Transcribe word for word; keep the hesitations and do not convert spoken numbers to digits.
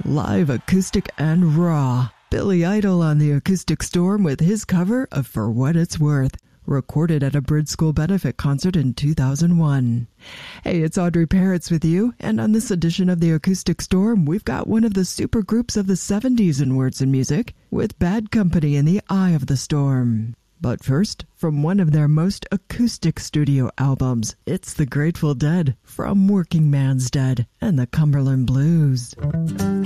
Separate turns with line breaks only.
Live acoustic and raw. Billy Idol on the Acoustic Storm with his cover of For What It's Worth, recorded at a Bridge School benefit concert in two thousand one. Hey, it's Audrey Parrots with you, and on this edition of the Acoustic Storm, we've got one of the supergroups of the seventies in words and music, with Bad Company in the Eye of the Storm. But first, from one of their most acoustic studio albums, it's the Grateful Dead from Working Man's Dead and the Cumberland Blues.